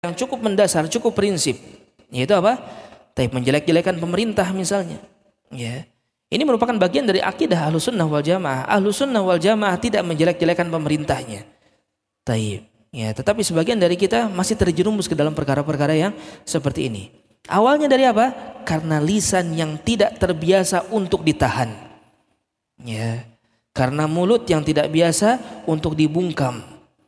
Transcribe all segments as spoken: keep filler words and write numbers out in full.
yang cukup mendasar, cukup prinsip, yaitu apa? Tapi menjelek-jelekan pemerintah misalnya. Ya, ini merupakan bagian dari akidah Ahlussunnah wal Jamaah. Ahlussunnah wal Jamaah tidak menjelek-jelekan pemerintahnya. Taib. Ya, tetapi sebagian dari kita masih terjerumus ke dalam perkara-perkara yang seperti ini. Awalnya dari apa? Karena lisan yang tidak terbiasa untuk ditahan. Ya, karena mulut yang tidak biasa untuk dibungkam.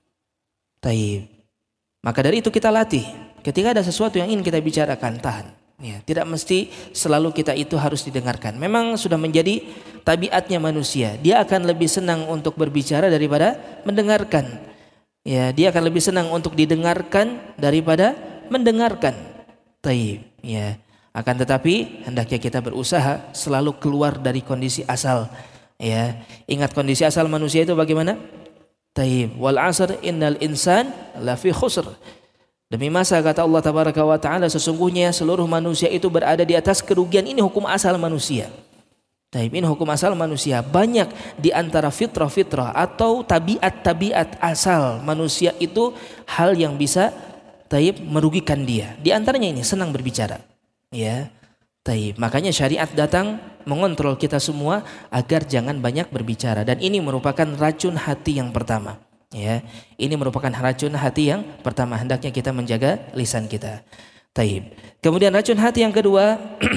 Taib. Maka dari itu kita latih. Ketika ada sesuatu yang ingin kita bicarakan, tahan. Ya, tidak mesti selalu kita itu harus didengarkan. Memang sudah menjadi tabiatnya manusia. Dia akan lebih senang untuk berbicara daripada mendengarkan. Ya, dia akan lebih senang untuk didengarkan daripada mendengarkan. Taib. Ya, akan tetapi hendaknya kita berusaha selalu keluar dari kondisi asal. Ya, ingat kondisi asal manusia itu bagaimana? Taib. Wal asr innal insan lafi khusr. Demi masa kata Allah tabaraka wa taala, sesungguhnya seluruh manusia itu berada di atas kerugian. Ini hukum asal manusia. Taib, ini hukum asal manusia. Banyak di antara fitrah-fitrah atau tabiat-tabiat asal manusia itu hal yang bisa taib merugikan dia. Di antaranya ini senang berbicara. Ya. Taib. Makanya syariat datang mengontrol kita semua agar jangan banyak berbicara, dan ini merupakan racun hati yang pertama. Ya, ini merupakan racun hati yang pertama. Hendaknya kita menjaga lisan kita. Taib. Kemudian racun hati yang kedua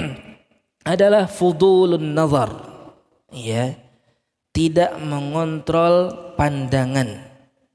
adalah fudulun nazar. Ya, tidak mengontrol pandangan,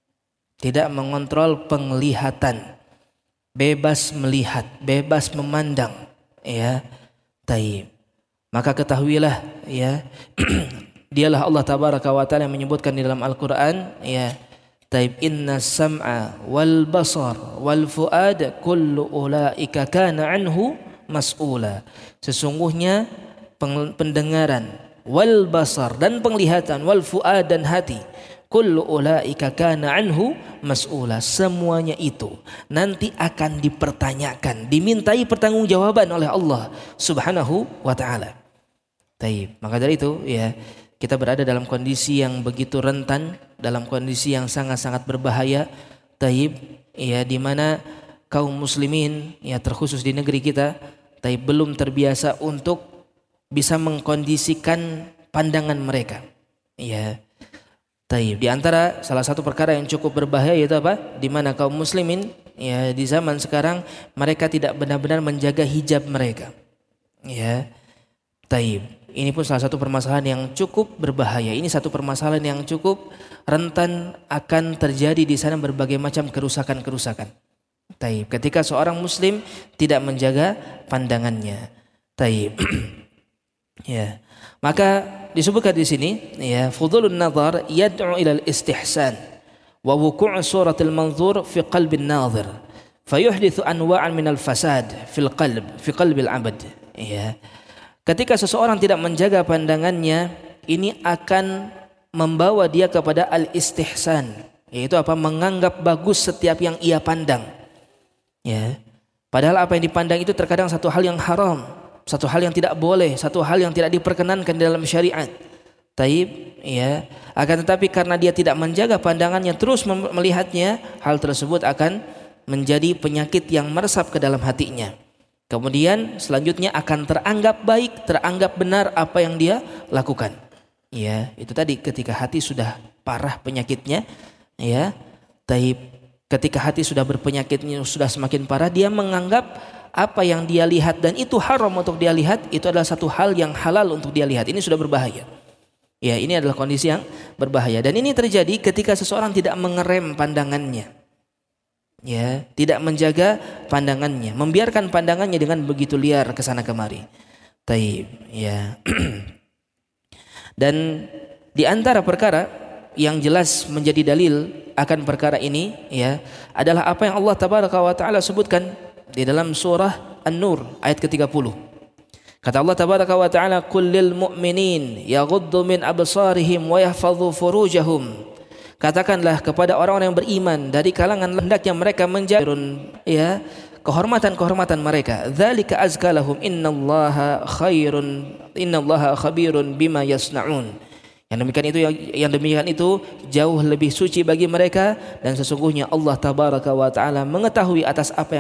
tidak mengontrol penglihatan, bebas melihat, bebas memandang. Ya. Taib. Maka ketahuilah, ya, dialah Allah tabaraka wa taala yang menyebutkan di dalam Al-Qur'an, ya, taib, inna sam'a wal basar wal fuada kullu ulaika kana anhu mas'ula. Sesungguhnya pendengaran, wal basar, dan penglihatan, wal fuad, dan hati, kullu ulaika kana anhu mas'ula, semuanya itu nanti akan dipertanyakan, dimintai pertanggungjawaban oleh Allah Subhanahu wa taala. Taib. Maka dari itu, ya, kita berada dalam kondisi yang begitu rentan, dalam kondisi yang sangat-sangat berbahaya. Taib, ya, di mana kaum muslimin, ya, terkhusus di negeri kita, taib, belum terbiasa untuk bisa mengkondisikan pandangan mereka. Ya. Taib. Di antara salah satu perkara yang cukup berbahaya yaitu apa? Di mana kaum muslimin, ya, di zaman sekarang mereka tidak benar-benar menjaga hijab mereka. Ya. Taib. Ini pun salah satu permasalahan yang cukup berbahaya. Ini satu permasalahan yang cukup rentan akan terjadi di sana berbagai macam kerusakan-kerusakan. Taib. Ketika seorang muslim tidak menjaga pandangannya. Taib. Ya. Maka disebutkan di sini, ya, fudulun nazar yad'u ila al-istihsan wa wuqu' suratil manzur fi qalbin nazir fayuhdithu anwa'an minal fasad fil qalb fi qalbil 'abd. Ya. Ketika seseorang tidak menjaga pandangannya, ini akan membawa dia kepada al-istihsan, yaitu apa? Menganggap bagus setiap yang ia pandang. Ya. Padahal apa yang dipandang itu terkadang satu hal yang haram, satu hal yang tidak boleh, satu hal yang tidak diperkenankan dalam syariat. Taib, ya. Akan tetapi karena dia tidak menjaga pandangannya, terus melihatnya, hal tersebut akan menjadi penyakit yang meresap ke dalam hatinya. Kemudian selanjutnya akan teranggap baik, teranggap benar apa yang dia lakukan. Ya, itu tadi ketika hati sudah parah penyakitnya, ya. Taib, ketika hati sudah berpenyakitnya, sudah semakin parah, dia menganggap apa yang dia lihat dan itu haram untuk dia lihat, itu adalah satu hal yang halal untuk dia lihat. Ini sudah berbahaya. Ya, ini adalah kondisi yang berbahaya, dan ini terjadi ketika seseorang tidak mengerem pandangannya. Ya, tidak menjaga pandangannya, membiarkan pandangannya dengan begitu liar ke sana kemari. Taib, ya. Dan di antara perkara yang jelas menjadi dalil akan perkara ini, ya, adalah apa yang Allah tabaraka wa taala sebutkan di dalam surah An-Nur ayat ke tiga puluh. Kata Allah tabaraka wa taala, "Qul lil mu'minin yaghuddu min absarihim wa yahfadhu furujahum." Katakanlah kepada orang-orang yang beriman dari kalangan hendaknya mereka menjaga, ya, kehormatan-kehormatan mereka. Dzalika azka lahum innallaha khairun innallaha khabirun bima yasnaun. Yang demikian itu yang, yang demikian itu jauh lebih suci bagi mereka, dan sesungguhnya Allah tabaraka wa taala mengetahui atas apa yang